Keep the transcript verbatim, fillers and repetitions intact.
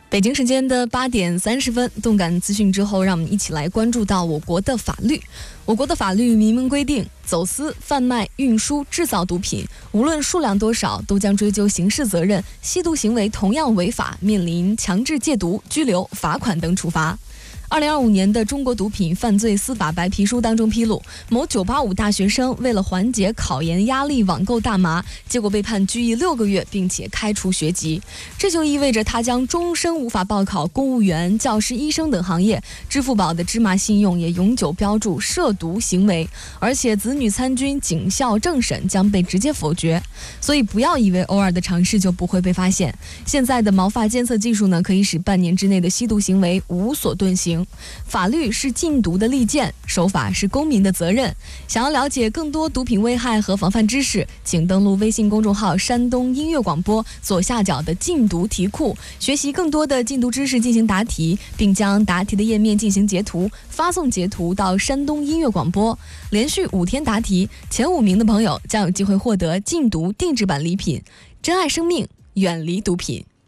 北京时间的八点三十分，动感资讯之后，让我们一起来关注到我国的法律。我国的法律明文规定，走私、贩卖、运输、制造毒品，无论数量多少，都将追究刑事责任。吸毒行为同样违法，面临强制戒毒、拘留、罚款等处罚。二零二五年的中国毒品犯罪司法白皮书当中披露，某九八五大学生为了缓解考研压力网购大麻，结果被判拘役六个月，并且开除学籍。这就意味着他将终身无法报考公务员、教师、医生等行业。支付宝的芝麻信用也永久标注涉毒行为，而且子女参军警校政审将被直接否决。所以不要以为偶尔的尝试就不会被发现。现在的毛发监测技术呢，可以使半年之内的吸毒行为无所遁形。法律是禁毒的利剑，守法是公民的责任。想要了解更多毒品危害和防范知识，请登录微信公众号山东音乐广播左下角的禁毒题库，学习更多的禁毒知识进行答题，并将答题的页面进行截图，发送截图到山东音乐广播。连续五天答题，前五名的朋友将有机会获得禁毒定制版礼品。珍爱生命，远离毒品。